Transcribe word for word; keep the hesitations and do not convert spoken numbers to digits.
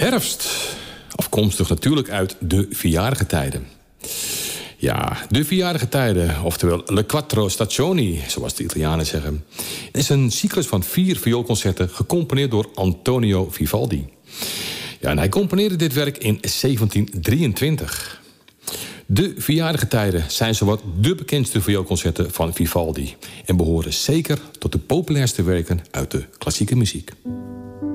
Herfst. Afkomstig natuurlijk uit de vierjarige tijden. Ja, de vierjarige tijden, oftewel Le Quattro Stagioni, zoals de Italianen zeggen, is een cyclus van vier vioolconcerten gecomponeerd door Antonio Vivaldi. Ja, en hij componeerde dit werk in zeventien drieëntwintig. De vierjarige tijden zijn zowat de bekendste vioolconcerten van Vivaldi en behoren zeker tot de populairste werken uit de klassieke muziek.